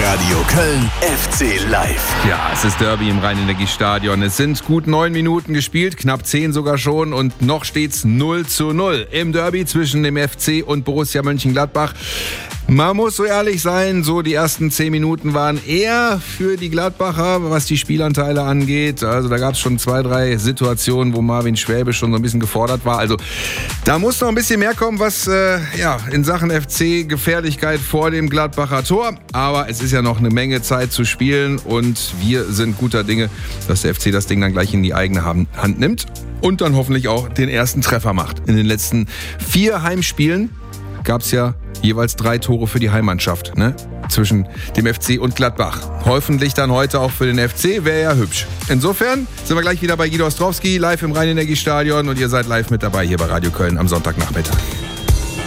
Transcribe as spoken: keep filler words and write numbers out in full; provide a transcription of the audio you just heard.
Radio Köln F C Live. Ja, es ist Derby im Rhein-Energie-Stadion. Es sind gut neun Minuten gespielt, knapp zehn sogar schon und noch steht's null zu null im Derby zwischen dem F C und Borussia Mönchengladbach. Man muss so ehrlich sein, so die ersten zehn Minuten waren eher für die Gladbacher, was die Spielanteile angeht. Also da gab es schon zwei, drei Situationen, wo Marvin Schwäbe schon so ein bisschen gefordert war. Also da muss noch ein bisschen mehr kommen, was äh, ja in Sachen F C-Gefährlichkeit vor dem Gladbacher Tor. Aber es ist ja noch eine Menge Zeit zu spielen und wir sind guter Dinge, dass der F C das Ding dann gleich in die eigene Hand nimmt und dann hoffentlich auch den ersten Treffer macht. In den letzten vier Heimspielen gab es ja jeweils drei Tore für die Heimmannschaft, ne? Zwischen dem F C und Gladbach. Hoffentlich dann heute auch für den F C, wäre ja hübsch. Insofern sind wir gleich wieder bei Guido Ostrowski, live im Rhein-Energie-Stadion und ihr seid live mit dabei hier bei Radio Köln am Sonntagnachmittag.